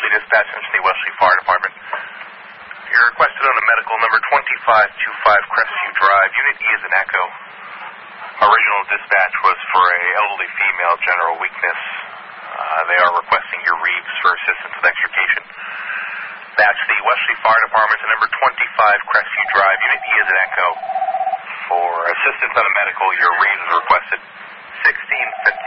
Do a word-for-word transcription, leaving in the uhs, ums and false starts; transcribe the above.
Wesley Dispatch, Cincinnati Wesley Fire Department. You're requested on a medical number twenty-five twenty-five Crestview Drive. Unit E is an echo. Original dispatch was for a elderly female, general weakness. Uh, they are requesting your reads for assistance with extrication. That's the Wesley Fire Department, number twenty-five Crestview Drive. Unit E is an echo. For assistance on a medical, your reads is requested sixteen fifty.